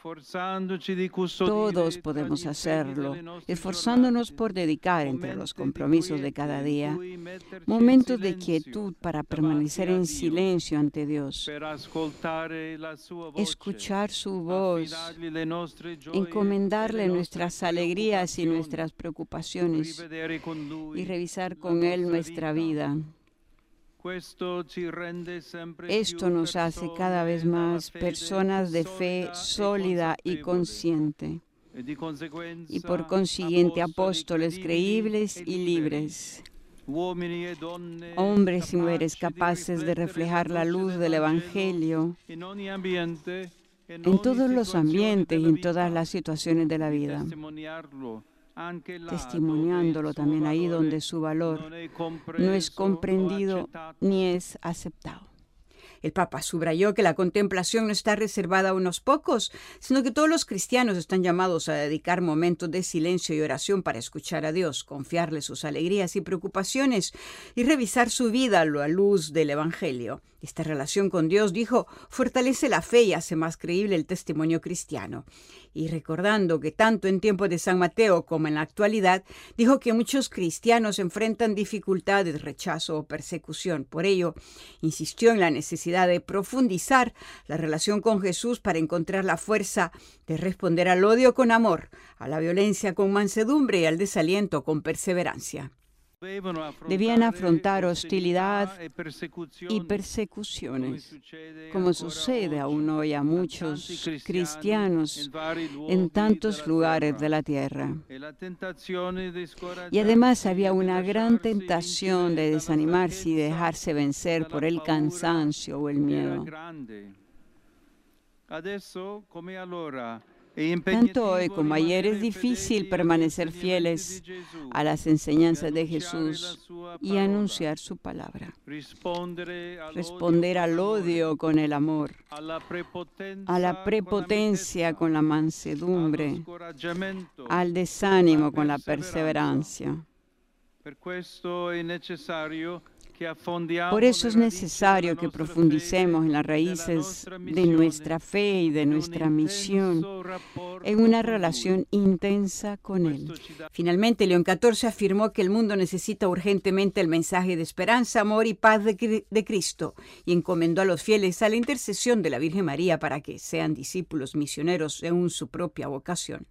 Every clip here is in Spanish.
Todos podemos hacerlo, esforzándonos por dedicar entre los compromisos de cada día momentos de quietud para permanecer en silencio ante Dios, escuchar su voz, encomendarle nuestras alegrías y nuestras preocupaciones y revisar con Él nuestra vida. Esto nos hace cada vez más personas de fe sólida y consciente, y por consiguiente apóstoles creíbles y libres, hombres y mujeres capaces de reflejar la luz del Evangelio en todos los ambientes y en todas las situaciones de la vida, testimoniándolo también ahí donde su valor no es comprendido ni es aceptado. El Papa subrayó que la contemplación no está reservada a unos pocos, sino que todos los cristianos están llamados a dedicar momentos de silencio y oración para escuchar a Dios, confiarle sus alegrías y preocupaciones y revisar su vida a la luz del Evangelio. Esta relación con Dios, dijo, fortalece la fe y hace más creíble el testimonio cristiano. Y recordando que tanto en tiempos de San Mateo como en la actualidad, dijo que muchos cristianos enfrentan dificultades, rechazo o persecución. Por ello, insistió en la necesidad de profundizar la relación con Jesús para encontrar la fuerza de responder al odio con amor, a la violencia con mansedumbre y al desaliento con perseverancia. Debían afrontar hostilidad y persecuciones, como sucede aún hoy a muchos cristianos en tantos lugares de la tierra. Y además había una gran tentación de desanimarse y dejarse vencer por el cansancio o el miedo. Tanto hoy como ayer es difícil permanecer fieles a las enseñanzas de Jesús y anunciar su palabra. Responder al odio con el amor, a la prepotencia con la mansedumbre, al desánimo con la perseverancia. Por eso es necesario que profundicemos en las raíces de nuestra fe y de nuestra misión, en una relación intensa con Él. Finalmente, León XIV afirmó que el mundo necesita urgentemente el mensaje de esperanza, amor y paz de Cristo, y encomendó a los fieles a la intercesión de la Virgen María para que sean discípulos misioneros según su propia vocación.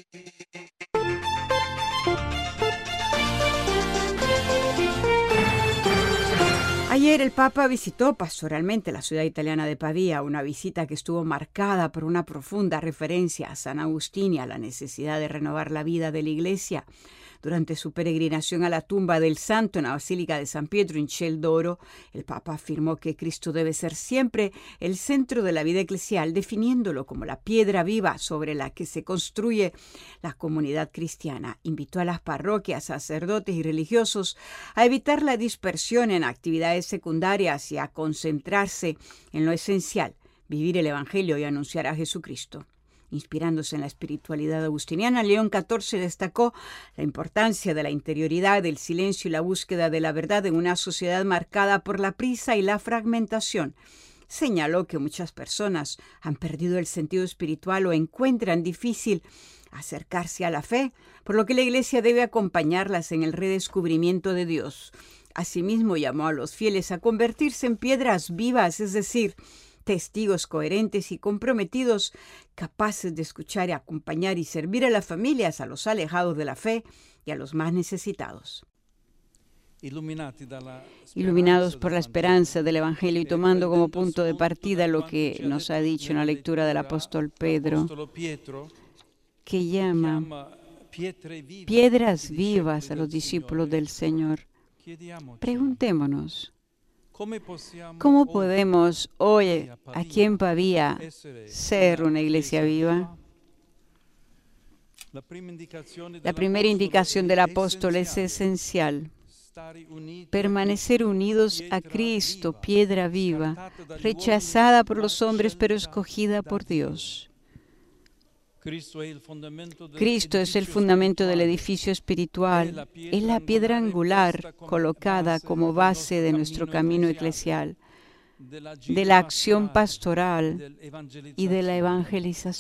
Ayer el Papa visitó pastoralmente la ciudad italiana de Pavía, una visita que estuvo marcada por una profunda referencia a San Agustín y a la necesidad de renovar la vida de la Iglesia. Durante su peregrinación a la tumba del santo en la Basílica de San Pietro in Ciel d'Oro, el Papa afirmó que Cristo debe ser siempre el centro de la vida eclesial, definiéndolo como la piedra viva sobre la que se construye la comunidad cristiana. Invitó a las parroquias, sacerdotes y religiosos a evitar la dispersión en actividades secundarias y a concentrarse en lo esencial, vivir el Evangelio y anunciar a Jesucristo. Inspirándose en la espiritualidad agustiniana, León XIV destacó la importancia de la interioridad, del silencio y la búsqueda de la verdad en una sociedad marcada por la prisa y la fragmentación. Señaló que muchas personas han perdido el sentido espiritual o encuentran difícil acercarse a la fe, por lo que la Iglesia debe acompañarlas en el redescubrimiento de Dios. Asimismo, llamó a los fieles a convertirse en piedras vivas, es decir, testigos coherentes y comprometidos, capaces de escuchar y acompañar y servir a las familias, a los alejados de la fe y a los más necesitados. Iluminados por la esperanza del Evangelio y tomando como punto de partida lo que nos ha dicho en la lectura del apóstol Pedro, que llama piedras vivas a los discípulos del Señor, preguntémonos, ¿cómo podemos hoy, aquí en Pavía, ser una iglesia viva? La primera indicación del apóstol es esencial. Permanecer unidos a Cristo, piedra viva, rechazada por los hombres pero escogida por Dios. Cristo es el fundamento del edificio espiritual, es la piedra angular colocada como base de nuestro camino eclesial, de la acción pastoral y de la evangelización.